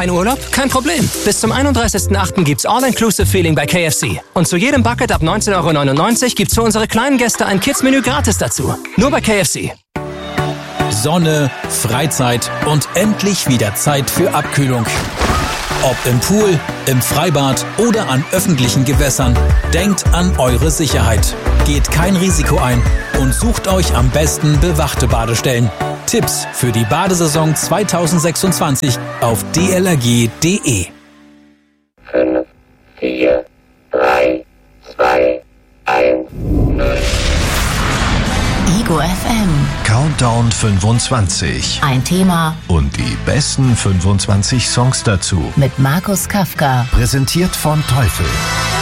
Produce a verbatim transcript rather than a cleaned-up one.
Kein Urlaub? Kein Problem. Bis zum einunddreißigsten achten gibt's All-Inclusive-Feeling bei K F C. Und zu jedem Bucket ab neunzehn Euro neunundneunzig gibt's für unsere kleinen Gäste ein Kids-Menü gratis dazu. Nur bei K F C. Sonne, Freizeit und endlich wieder Zeit für Abkühlung. Ob im Pool, im Freibad oder an öffentlichen Gewässern, denkt an eure Sicherheit. Geht kein Risiko ein und sucht euch am besten bewachte Badestellen. Tipps für die Badesaison zweitausendsechsundzwanzig auf d l r g punkt d e. fünf, vier, drei, zwei, eins, null. Ego F M. Countdown fünfundzwanzig. Ein Thema Und die besten fünfundzwanzig Songs dazu. mit Markus Kafka. Präsentiert von Teufel.